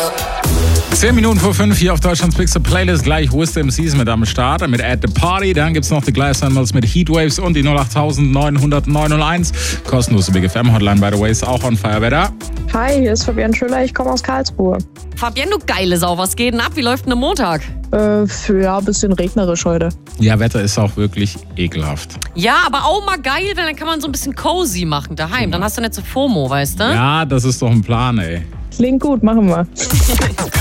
10 Minuten vor 5 hier auf Deutschlands Bigste Playlist. Gleich Wisdom MCs mit am Start, mit At The Party. Dann gibt's noch die Glass Animals mit Heatwaves und die 08901. Kostenlose Big FM Hotline, by the way, ist auch on fire. Wer da? Hi, hier ist Fabienne Schüller, ich komme aus Karlsruhe. Fabienne, du geile Sau, was geht denn ab? Wie läuft denn der Montag? Ein bisschen regnerisch heute. Ja, Wetter ist auch wirklich ekelhaft. Ja, aber auch mal geil, weil dann kann man so ein bisschen cozy machen daheim. Dann hast du nicht so FOMO, weißt du? Ja, das ist doch ein Plan, ey. Klingt gut, machen wir.